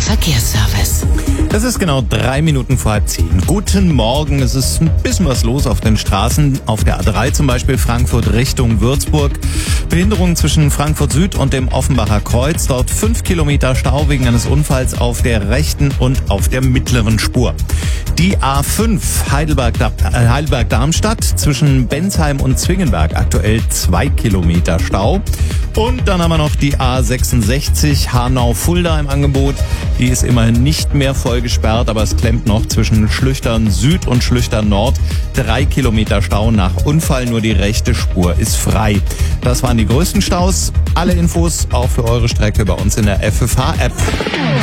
Verkehrsservice. Es ist genau 3 Minuten vor 9:30. Guten Morgen, es ist ein bisschen was los auf den Straßen. Auf der A3 zum Beispiel Frankfurt Richtung Würzburg. Behinderung zwischen Frankfurt Süd und dem Offenbacher Kreuz. Dort 5 Kilometer Stau wegen eines Unfalls auf der rechten und auf der mittleren Spur. Die A5 Heidelberg-Darmstadt zwischen Bensheim und Zwingenberg. Aktuell 2 Kilometer Stau. Und dann haben wir noch die A66 Hanau-Fulda im Angebot. Die ist immerhin nicht mehr voll gesperrt, aber es klemmt noch zwischen Schlüchtern Süd und Schlüchtern Nord. 3 Kilometer Stau nach Unfall, nur die rechte Spur ist frei. Das waren die größten Staus. Alle Infos auch für eure Strecke bei uns in der FFH-App.